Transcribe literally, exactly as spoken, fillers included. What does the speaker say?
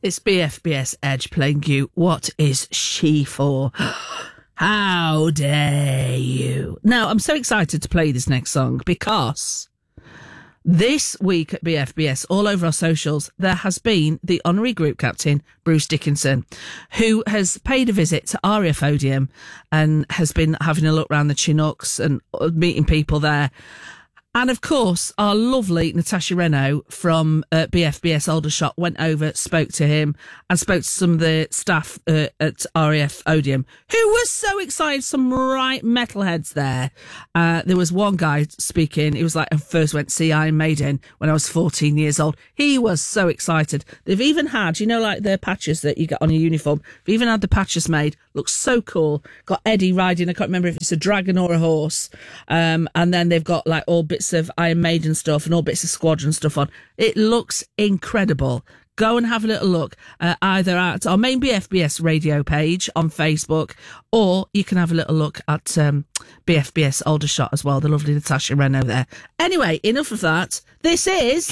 It's B F B S Edge playing you What Is She For? How dare you? Now, I'm so excited to play this next song because this week at B F B S, all over our socials, there has been the honorary group captain, Bruce Dickinson, who has paid a visit to R A F Odeum and has been having a look around the Chinooks and meeting people there. And of course, our lovely Natasha Renault from uh, B F B S Aldershot went over, spoke to him, and spoke to some of the staff uh, at R A F Odeum, who was so excited. Some right metalheads there. Uh, there was one guy speaking. It was like I first went to see Iron Maiden when I was fourteen years old. He was so excited. They've even had, you know, like the patches that you get on your uniform. They've even had the patches made. Looks so cool. Got Eddie riding. I can't remember if it's a dragon or a horse. Um, and then they've got like all bits of Iron Maiden stuff and all bits of Squadron stuff on. It looks incredible. Go and have a little look uh, either at our main B F B S radio page on Facebook, or you can have a little look at um, B F B S Aldershot as well, the lovely Natasha Renault there. Anyway, enough of that. This is